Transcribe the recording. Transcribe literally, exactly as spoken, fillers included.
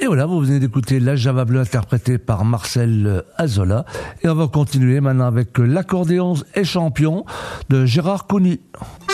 voilà, vous venez d'écouter La Java Bleue interprétée par Marcel Azola. Et on va continuer maintenant avec l'accordéon et champion de Gérard Conny.